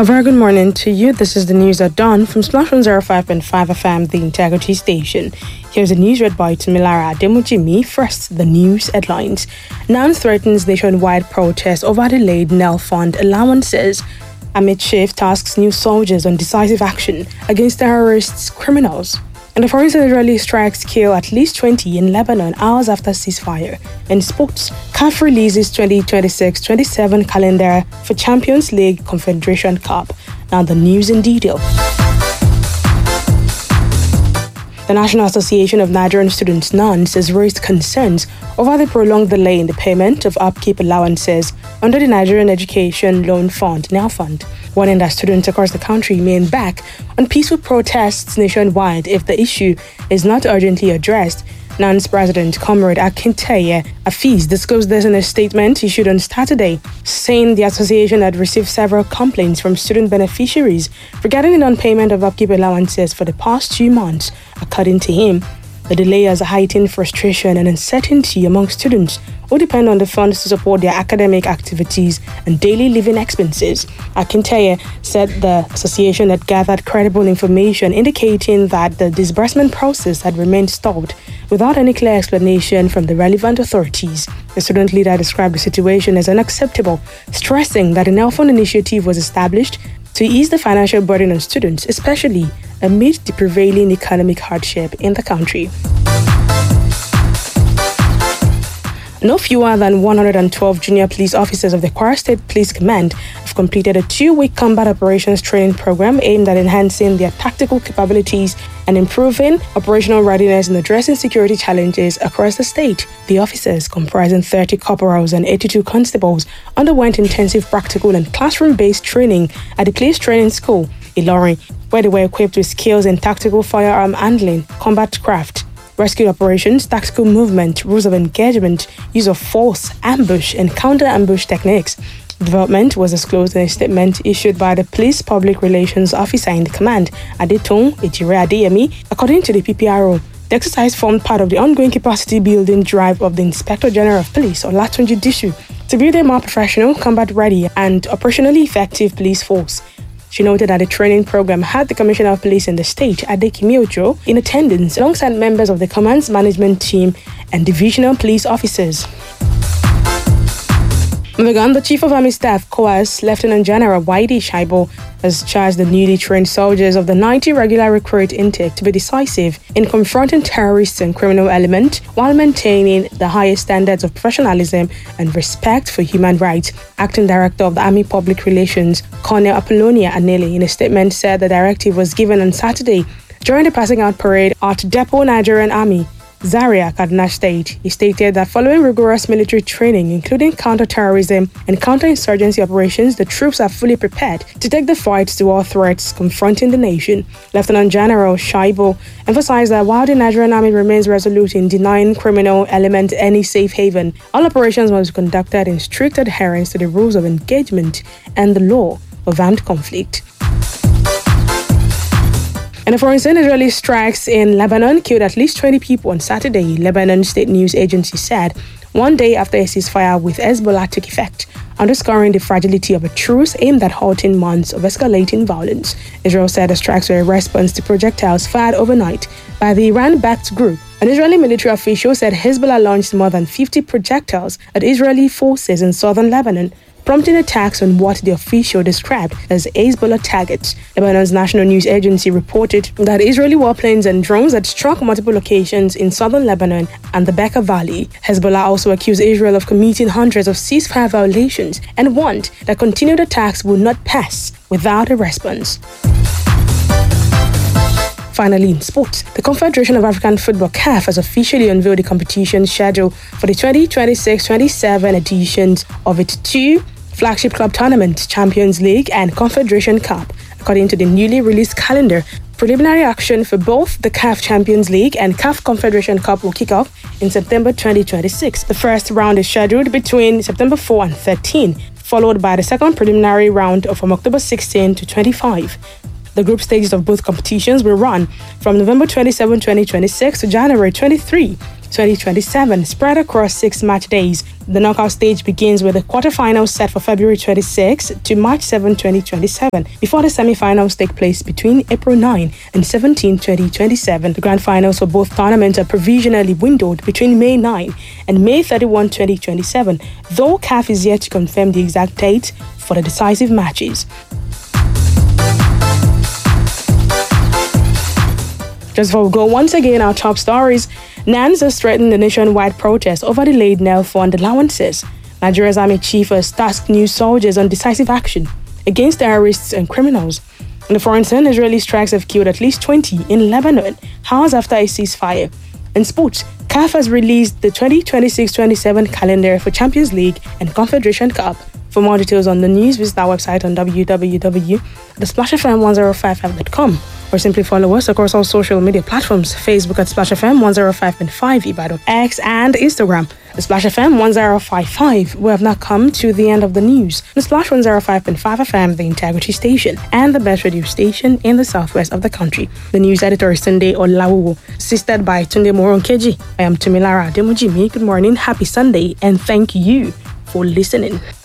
A very good morning to you. This is the news at dawn from Splash 105.5 FM, the Integrity Station. Here's the news read by Tumilara Ademujimi. First, the news headlines. NAN threatens nationwide protest over delayed NEL fund allowances. Amid Chief tasks new soldiers on decisive action against terrorists, criminals. And the foreign Israeli strikes kill at least 20 in Lebanon hours after ceasefire. In sports, CAF releases 2026-27 calendar for Champions League Confederation Cup. Now the news in detail. The National Association of Nigerian Students (NANS) has raised concerns over the prolonged delay in the payment of upkeep allowances under the Nigerian Education Loan Fund (NEL Fund), warning that students across the country may embark on peaceful protests nationwide if the issue is not urgently addressed. NANS President Comrade Akintaye Afiz disclosed this in a statement issued on Saturday, saying the association had received several complaints from student beneficiaries regarding the non-payment of upkeep allowances for the past 2 months. According to him, the delay has heightened frustration and uncertainty among students who depend on the funds to support their academic activities and daily living expenses. Akintaye said the association had gathered credible information indicating that the disbursement process had remained stalled without any clear explanation from the relevant authorities. The student leader described the situation as unacceptable, stressing that the NEL Fund initiative was established to ease the financial burden on students, especially amid the prevailing economic hardship in the country. No fewer than 112 junior police officers of the Kwara State Police Command have completed a 2-week combat operations training program aimed at enhancing their tactical capabilities and improving operational readiness in addressing security challenges across the state. The officers, comprising 30 corporals and 82 constables, underwent intensive practical and classroom-based training at the Police Training School, Ilorin, where they were equipped with skills in tactical firearm handling, combat craft, rescue operations, tactical movement, rules of engagement, use of force, ambush, and counter-ambush techniques. The development was disclosed in a statement issued by the Police Public Relations Officer in the command, Adetong Ejire Adeyemi. According to the PPRO, the exercise formed part of the ongoing capacity building drive of the Inspector General of Police, Olatunji Disu, to build a more professional, combat-ready, and operationally effective police force. She noted that the training program had the Commissioner of Police in the state, Adekimi Ojo, in attendance alongside members of the command's management team and divisional police officers. Moving on, the Chief of Army Staff, COAS, Lieutenant General Waidi Shaibo, has charged the newly trained soldiers of the 90 regular recruit intake to be decisive in confronting terrorists and criminal elements while maintaining the highest standards of professionalism and respect for human rights. Acting Director of the Army Public Relations, Colonel Apollonia Anele, in a statement said the directive was given on Saturday during the passing out parade at Depot Nigerian Army, Zaria, Kaduna State. He stated that following rigorous military training, including counter-terrorism and counter-insurgency operations, the troops are fully prepared to take the fight to all threats confronting the nation. Lieutenant General Shaibo emphasized that while the Nigerian Army remains resolute in denying criminal elements any safe haven, all operations must be conducted in strict adherence to the rules of engagement and the law of armed conflict. And the foreign Israeli strikes in Lebanon killed at least 20 people on Saturday, Lebanon State News Agency said, one day after a ceasefire with Hezbollah took effect, underscoring the fragility of a truce aimed at halting months of escalating violence. Israel said the strikes were a response to projectiles fired overnight by the Iran-backed group. An Israeli military official said Hezbollah launched more than 50 projectiles at Israeli forces in southern Lebanon, prompting attacks on what the official described as Hezbollah targets. Lebanon's national news agency reported that Israeli warplanes and drones had struck multiple locations in southern Lebanon and the Bekaa Valley. Hezbollah also accused Israel of committing hundreds of ceasefire violations and warned that continued attacks would not pass without a response. Finally, in sports, the Confederation of African Football (CAF) has officially unveiled the competition schedule for the 2026-27 editions of its 2 flagship club tournaments, Champions League and Confederation Cup. According to the newly released calendar, preliminary action for both the CAF Champions League and CAF Confederation Cup will kick off in September 2026. The first round is scheduled between September 4 and 13, followed by the second preliminary round from October 16 to 25. The group stages of both competitions will run from November 27, 2026 to January 23, 2027, spread across 6 match days. The knockout stage begins with the quarterfinals set for February 26 to March 7, 2027, before the semi-finals take place between April 9 and 17, 2027. The grand finals for both tournaments are provisionally windowed between May 9 and May 31, 2027, though CAF is yet to confirm the exact date for the decisive matches. Just before we go, once again, our top stories. NANS has threatened the nationwide protest over delayed Nel Fund allowances. Nigeria's army chief has tasked new soldiers on decisive action against terrorists and criminals. In the foreign zone, Israeli strikes have killed at least 20 in Lebanon, hours after a ceasefire. In sports, CAF has released the 2026-27 calendar for Champions League and Confederation Cup. For more details on the news, visit our website on www.splashfm1055.com or simply follow us across all social media platforms: Facebook at Splash FM 105.5 Ibadan, X and Instagram at Splash FM 1055. We have now come to the end of the news. The Splash 105.5 FM, the integrity station and the best radio station in the southwest of the country. The news editor is Tunde Olawu, assisted by Tunde Moronkeji. I am Tumilara Demojimi. Good morning, happy Sunday, and thank you for listening.